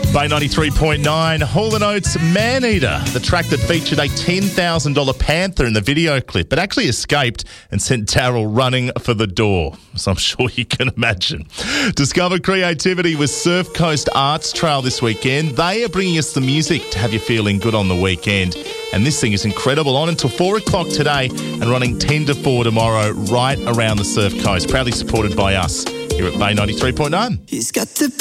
Bay 93.9, Hall & Oates Man-Eater, the track that featured a $10,000 panther in the video clip. It actually escaped and sent Daryl running for the door, so I'm sure you can imagine. Discover creativity with Surf Coast Arts Trail this weekend. They are bringing us the music to have you feeling good on the weekend. And this thing is incredible. On until 4 o'clock today and running 10 to 4 tomorrow right around the Surf Coast. Proudly supported by us here at Bay 93.9. He's got the